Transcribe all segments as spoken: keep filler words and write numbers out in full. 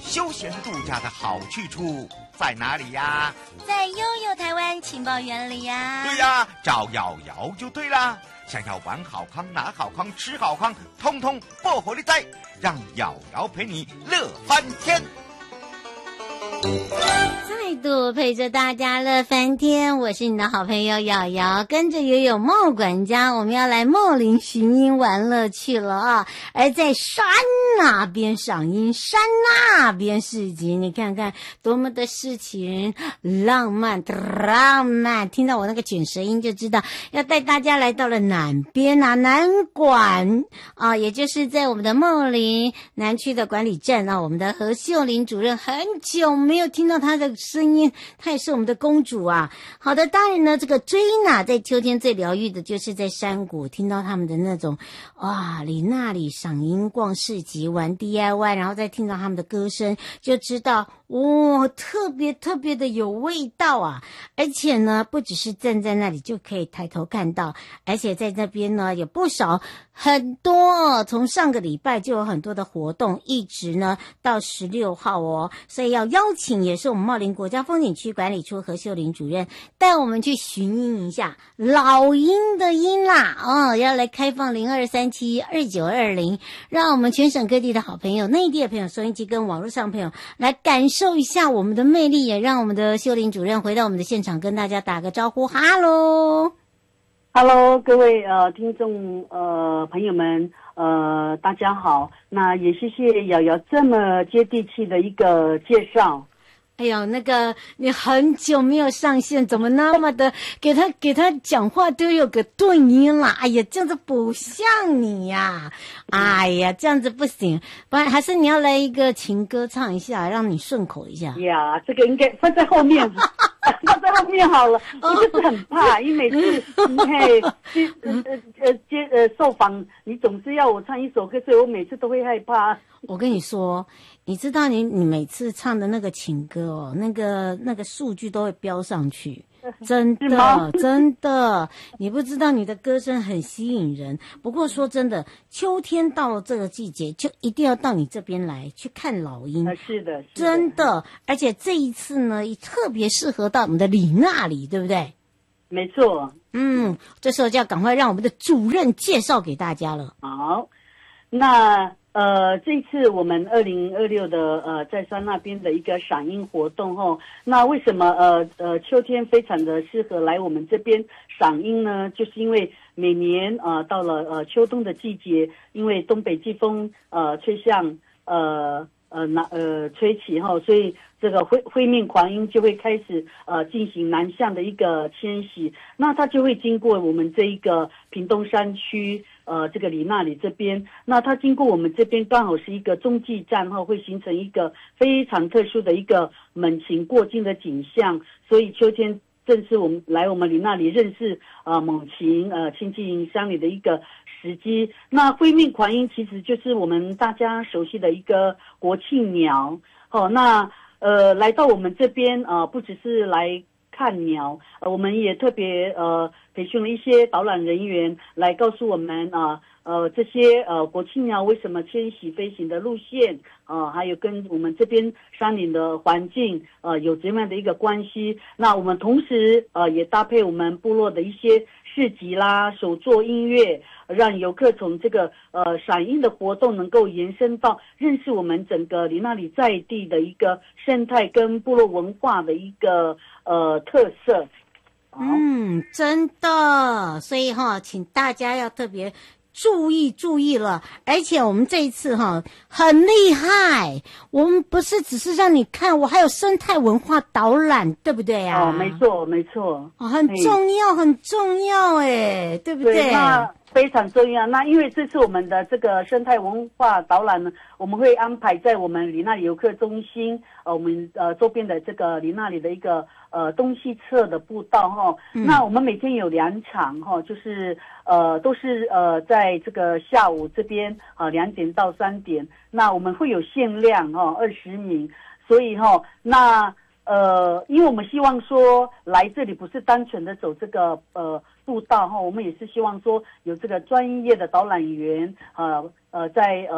休闲度假的好去处在哪里呀？ 在悠悠台湾情报园里呀。 对呀，找瑶瑶就对啦。想要玩好康、拿好康、吃好康，通通不火力在，让瑶瑶陪你乐翻天。 再度陪着大家乐翻天，我是你的好朋友瑶瑶，跟着悠悠茂管家，我们要来茂林寻音玩乐去了啊！而在山那边赏樱，山那边市集，你看看多么的诗情浪漫，浪漫！听到我那个卷舌音就知道要带大家来到了南边啊，南管啊，也就是在我们的茂林南区的管理站啊，我们的何秀玲主任很久没有听到她的声音，她也是我们的公主啊。好的，当然呢，这个追娜在秋天最疗愈的就是在山谷，听到他们的那种哇，里那里赏樱、逛市集、玩 D I Y， 然后再听到他们的歌声，就知道哇、哦，特别特别的有味道啊！而且呢，不只是站在那里就可以抬头看到，而且在那边呢有不少很多，从上个礼拜就有很多的活动，一直呢到十六号哦，所以要邀请也是我们茂林国家风景区管理处何秀玲主任带我们去寻音一下老鹰的鹰啦哦，要来开放零二三七二九二零，让我们全省各地的好朋友、内地的朋友、收音机跟网络上朋友来感受一下我们的魅力，也让我们的秀玲主任回到我们的现场跟大家打个招呼。哈喽哈喽，各位呃听众呃朋友们呃大家好，那也谢谢瑶瑶这么接地气的一个介绍。 哎呦，那个你很久没有上线，怎么那么的给他给他讲话都有个顿音啦？哎呀，这样子不像你呀！哎呀，这样子不行，不然还是你要来一个情歌唱一下，让你顺口一下。 呀，这个应该放在后面，放在后面好了。我就是很怕，因为每次嘿接呃呃接呃受访，你总是要我唱一首歌，所以我每次都会害怕。 我跟你说，你知道你你每次唱的那个情歌哦，那个那个数据都会飙上去，真的真的，你不知道你的歌声很吸引人。不过说真的，秋天到了这个季节，就一定要到你这边来去看老鹰。 是的，是的真的，而且这一次呢，也特别适合到我们的里那里，对不对？ 没错。 嗯，这时候就要赶快让我们的主任介绍给大家了。 好，那。呃，这次我们二零二六的呃在山那边的一个赏樱活动后，那为什么呃呃秋天非常的适合来我们这边赏樱呢？就是因为每年呃到了呃秋冬的季节，因为东北季风呃吹向呃呃南呃吹起后，所以这个灰灰面狂鹰就会开始呃进行南向的一个迁徙，那它就会经过我们这一个屏东山区。呃，这个里那里这边，那它经过我们这边刚好是一个中继站后，会形成一个非常特殊的一个猛禽过境的景象，所以秋天正是我们来我们里那里认识呃猛禽呃亲近乡里的一个时机。那灰面狂鹰其实就是我们大家熟悉的一个国庆鸟哦，那呃来到我们这边呃不只是来看鸟，呃，我们也特别呃培训了一些导览人员来告诉我们啊 呃, 呃这些呃国庆鸟为什么迁徙飞行的路线啊、呃，还有跟我们这边山林的环境呃有怎样的一个关系。那我们同时呃也搭配我们部落的一些市集啦、手作音乐，让游客从这个呃赏樱的活动能够延伸到认识我们整个里那里在地的一个生态跟部落文化的一个呃特色。 嗯，真的，所以哈，请大家要特别注意注意了。而且我们这一次哈很厉害，我们不是只是让你看，我还有生态文化导览，对不对啊？ 哦，没错没错、 哦、很重要很重要哎，对不对？ 对，那非常重要。那因为这次我们的这个生态文化导览呢，我们会安排在我们里那里游客中心，呃，我们呃周边的这个里那里的一个呃东西侧的步道哈、嗯。那我们每天有两场哈，就是呃都是呃在这个下午这边啊两点到三点，那我们会有限量哈二十名，所以哈那。呃，因为我们希望说来这里不是单纯的走这个呃步道哈，我们也是希望说有这个专业的导览员呃呃在呃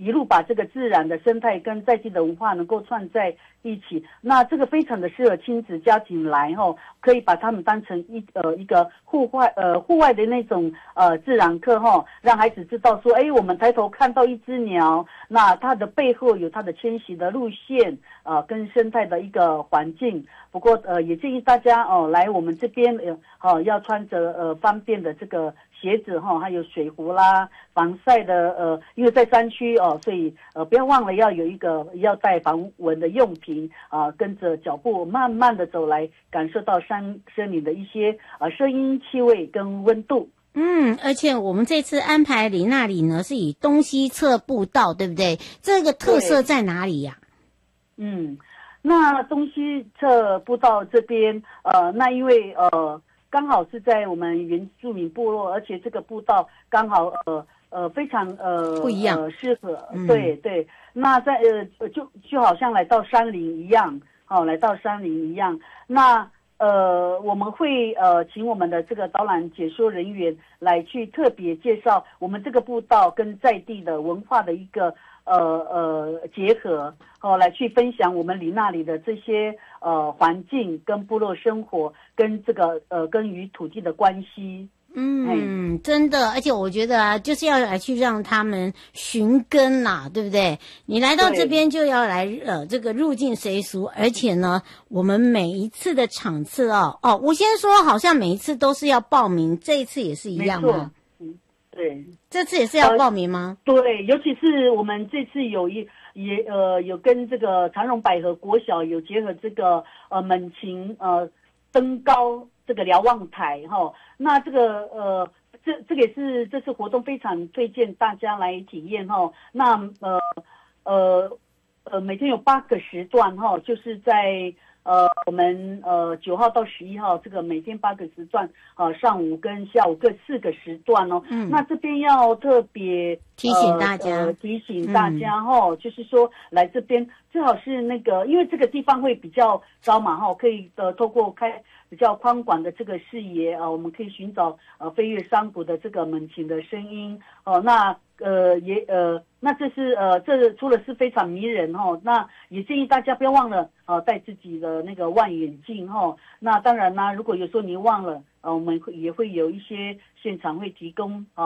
一路把这个自然的生态跟在地的文化能够串在一起。那这个非常的适合亲子家庭来吼，可以把他们当成一呃一个户外呃户外的那种呃自然课吼，让孩子知道说，哎，我们抬头看到一只鸟，那它的背后有它的迁徙的路线呃跟生态的一个环境。不过呃也建议大家哦、呃、来我们这边呃哦、呃、要穿着呃方便的这个鞋子哈，还有水壶啦，防晒的呃，因为在山区哦，所以呃不要忘了要有一个要带防蚊的用品啊、呃，跟着脚步慢慢的走来，感受到山森林的一些呃声音、气味跟温度。 嗯，而且我们这次安排里那里呢，是以东西侧步道，对不对？这个特色在哪里呀、 啊？嗯，那东西侧步道这边呃，那因为呃。刚好是在我们原住民部落，而且这个步道刚好呃呃非常呃不一样， 呃适合， 嗯、 对对。那在呃就就好像来到山林一样，哦，来到山林一样。那呃我们会呃请我们的这个导览解说人员来去特别介绍我们这个步道跟在地的文化的一个呃呃结合，哦，来去分享我们里那里的这些呃环境跟部落生活跟这个呃跟与土地的关系。 嗯，真的，而且我觉得啊，就是要来去让他们寻根啦，对不对？你来到这边就要来呃这个入境随俗，而且呢，我们每一次的场次哦哦，我先说，好像每一次都是要报名，这一次也是一样吗？ 嗯，对， 这次也是要报名吗？ 呃、对，尤其是我们这次有一也呃有跟这个长荣百合国小有结合这个呃门琴呃登高这个瞭望台哈、哦，那这个呃这这个也是这次活动非常推荐大家来体验哈、哦。那呃呃呃每天有八个时段哈、哦，就是在。呃，我们呃九号到十一号这个每天八个时段，呃上午跟下午各四个时段哦。嗯，那这边要特别提醒大家， 呃呃、提醒大家哈、嗯，就是说来这边最好是那个，因为这个地方会比较高嘛哈，可以呃透过开比较宽广的这个视野啊、呃，我们可以寻找呃飞越山谷的这个门琴的声音哦、呃。那呃也呃那这是呃这除了是非常迷人哈、哦，那也建议大家不要忘了呃带自己的那个望远镜哈、哦。那当然啦，如果有时候你忘了呃我们会也会有一些现场会提供啊。呃